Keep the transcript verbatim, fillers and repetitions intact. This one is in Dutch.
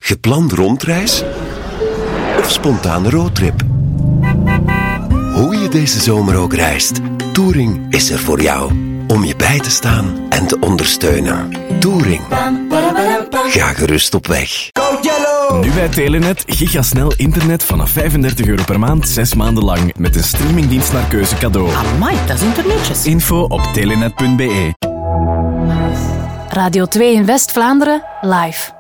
Gepland rondreis of spontane roadtrip? Hoe je deze zomer ook reist, Touring is er voor jou. Om je bij te staan en te ondersteunen. Touring. Ga gerust op weg. Nu bij Telenet gigasnel internet vanaf vijfendertig euro per maand, zes maanden lang. Met een streamingdienst naar keuze cadeau. Amai, dat is internetjes. Info op telenet punt be. Radio twee in West-Vlaanderen, live.